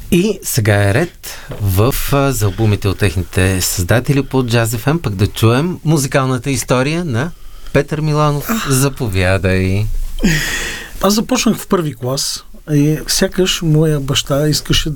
И сега е ред за албумите от техните създатели по Jazz FM, пък да чуем музикалната история на Петър Миланов. Заповядай! Аз започнах в първи клас и сякаш моя баща искаше,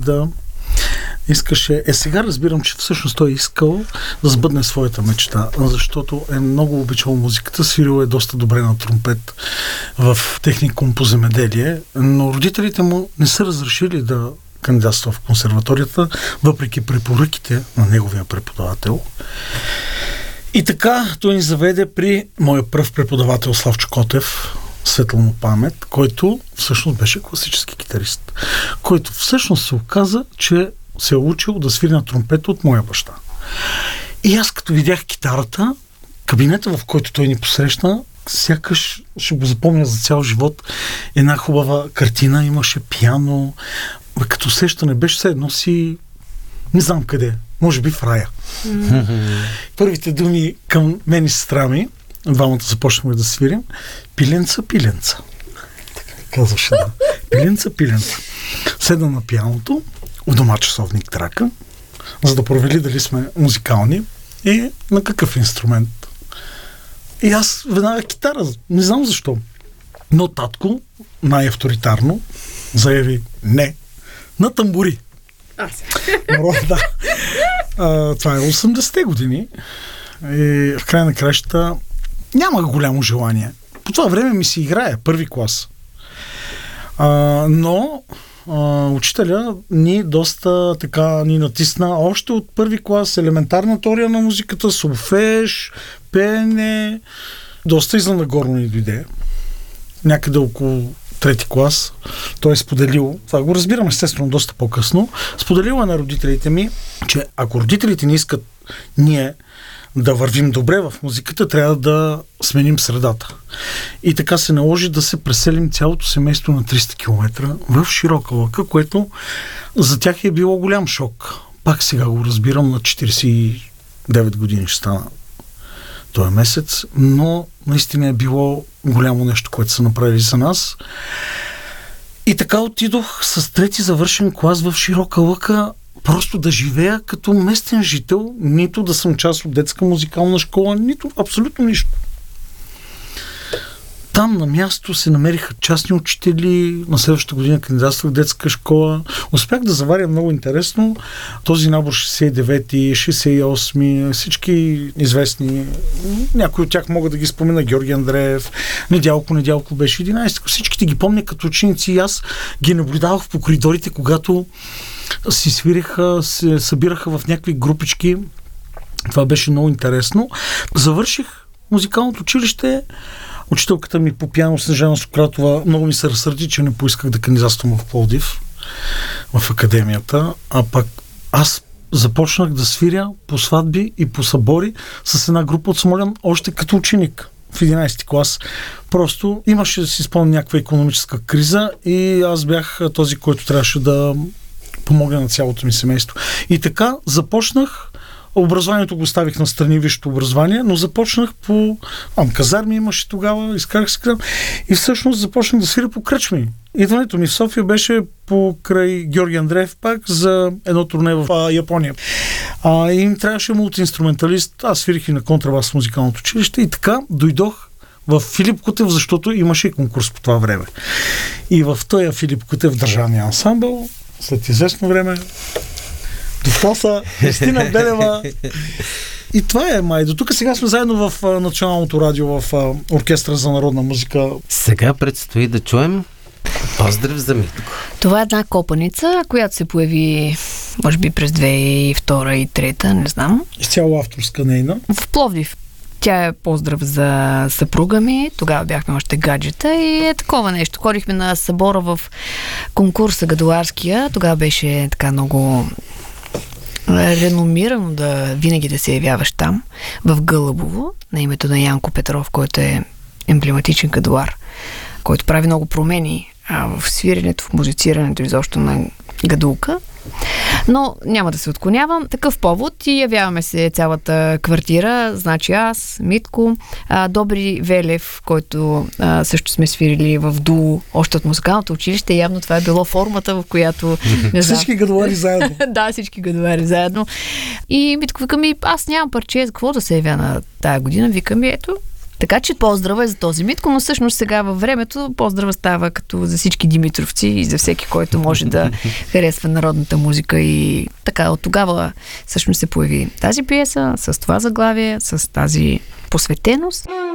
сега разбирам, че всъщност той искал да сбъдне своята мечта, защото е много обичал музиката, свирил е доста добре на тромпет в техникум по земеделие, но родителите му не са разрешили да кандидатства в консерваторията, въпреки препоръките на неговия преподавател. И така той ни заведе при моя пръв преподавател Славчо Котев, светла му памет, който всъщност беше класически китарист, който всъщност се оказа, че се е учил да свири на тромпета от моя баща. И аз като видях китарата, кабинета, в който той ни посрещна, сякаш ще го запомня за цял живот. Една хубава картина, имаше пиано, като усещане беше все едно си не знам къде, може би в рая. Първите думи към мен и сестра ми, двамата започнахме да свирим: пиленца, пиленца. Така казваше, да. Пиленца, пиленца. Седна на пианото, у дома часовник трака, за да провери дали сме музикални и на какъв инструмент. И аз веднага китара, не знам защо. Но татко най-авторитарно заяви: не, на тамбури. Да. Това е 80-те години и в край на кращата нямах голямо желание. По това време ми се играе първи клас. Но учителя ни доста така ни натисна още от първи клас елементарна теория на музиката, солфеж, пеене. Доста изненагорно ни дойде. Някъде около трети клас. Той е споделил, това го разбирам естествено доста по-късно, споделил е на родителите ми, че ако родителите не искат ние да вървим добре в музиката, трябва да сменим средата. И така се наложи да се преселим цялото семейство на 300 км в Широка лъка, което за тях е било голям шок. Пак сега го разбирам, на 49 години ще стана този месец, но наистина е било голямо нещо, което са направили за нас. И така отидох с трети завършен клас в Широка лъка, просто да живея като местен жител, нито да съм част от детска музикална школа, нито абсолютно нищо. Там на място се намериха частни учители, на следващата година кандидатствах в детска школа. Успях да заваря много интересно този набор 69-ти, 68-ми, всички известни. Някои от тях мога да ги спомена: Георги Андреев, Недялко беше 11-ти. Всичките ги помня като ученици и аз ги наблюдавах по коридорите, когато си свиреха, се събираха в някакви групички. Това беше много интересно. Завърших музикалното училище. Учителката ми по пиано Снежана Сократова много ми се разсърди, че не поисках да кандидатствам в Пловдив, в академията, а пък аз започнах да свиря по сватби и по събори с една група от Смолян още като ученик в 11-ти клас. Просто имаше, да си спомням, някаква икономическа криза и аз бях този, който трябваше да помогне на цялото ми семейство. И така започнах. Образованието го оставих на страни, висшето образование, но започнах по казарми имаше тогава, изкарах се кръв и всъщност започнах да свиря по кръчми. Идването ми в София беше покрай Георги Андреев пак за едно турне в Япония. И им трябваше мултиинструменталист. Аз свирих и на контрабас в музикалното училище и така дойдох в Филип Кутев, защото имаше и конкурс по това време. И в този Филип Кутев държавния ансамбъл след известно време Дофоса, Христина Белева. И това е, май. До тук сега сме заедно в Националното радио, в Оркестъра за народна музика. Сега предстои да чуем Поздрав за Митко. Това е една копаница, която се появи, може би през 2002 и 2003, не знам. Изцяло авторска нейна. В Пловдив. Тя е поздрав за съпруга ми. Тогава бяхме още гаджета и е такова нещо. Ходихме на събора в конкурса Гадуарския. Тогава беше така много реномирано винаги да се явяваш там, в Гълъбово, на името на Янко Петров, който е емблематичен гадуар, който прави много промени в свиренето, в музицирането изобщо на гадулка. Но няма да се отклонявам. Такъв повод и явяваме се цялата квартира. Значи аз, Митко, Добри Велев, който също сме свирили в дуо още от музикалното училище. Явно това е било формата, в която... Всички гадовари заедно. Да, всички гадовари заедно. И Митко вика ми, аз нямам парче, за какво да се явя на тая година? Вика ми, ето. Така че поздрава е за този Митко, но всъщност сега във времето поздрава става като за всички димитровци и за всеки, който може да харесва народната музика. И така от тогава всъщност се появи тази пиеса с това заглавие, с тази посветеност.